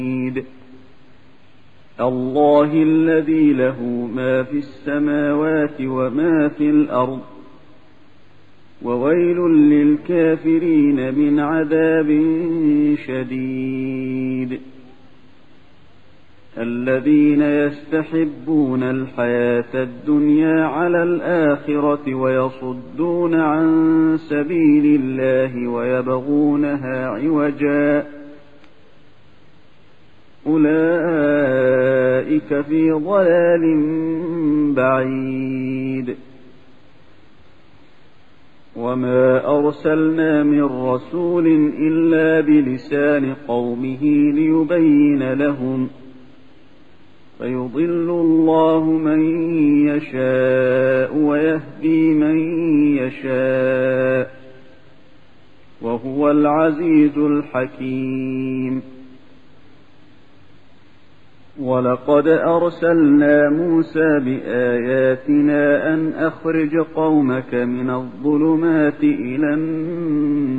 الله الذي له ما في السماوات وما في الأرض وويل للكافرين من عذاب شديد. الذين يستحبون الحياة الدنيا على الآخرة ويصدون عن سبيل الله ويبغونها عوجا أولئك في ضلال بعيد. وما أرسلنا من رسول إلا بلسان قومه ليبين لهم فيضل الله من يشاء ويهدي من يشاء وهو العزيز الحكيم. ولقد أرسلنا موسى بآياتنا أن أخرج قومك من الظلمات إلى النور